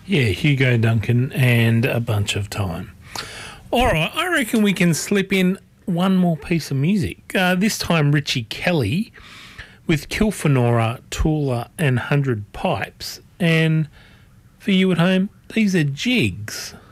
Yeah, Hugo Duncan and A Bunch of Time. All right, I reckon we can slip in one more piece of music. This time Richie Kelly with Kilfenora, Tula and 100 Pipes. And for you at home, these are Jigs.